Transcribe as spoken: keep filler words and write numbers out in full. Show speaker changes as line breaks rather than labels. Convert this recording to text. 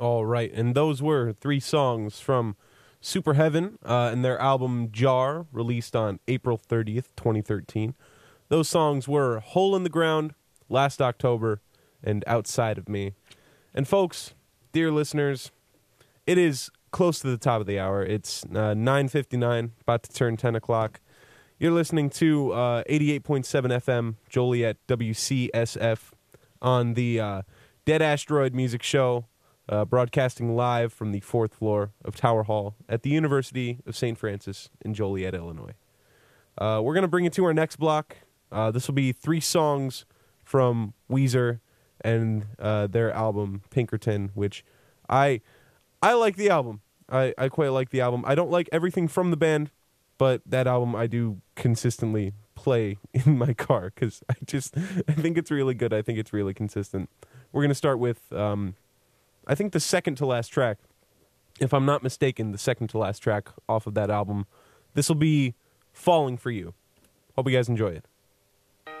All right, and those were three songs from Super Heaven uh, and their album Jar, released on April thirtieth, twenty thirteen. Those songs were Hole in the Ground, Last October, and Outside of Me. And folks, dear listeners, it is close to the top of the hour. It's uh, nine fifty-nine, about to turn ten o'clock. You're listening to uh, eighty-eight point seven F M, Joliet W C S F, on the uh, Dead Asteroid Music Show, uh, broadcasting live from the fourth floor of Tower Hall at the University of Saint Francis in Joliet, Illinois. Uh, we're going to bring it to our next block. Uh, this will be three songs from Weezer and uh, their album Pinkerton, which I I like the album. I, I quite like the album. I don't like everything from the band, but that album I do consistently play in my car because I just I think it's really good. I think it's really consistent. We're going to start with, um, I think, the second to last track. If I'm not mistaken, the second to last track off of that album. This will be Falling for You. Hope you guys enjoy it.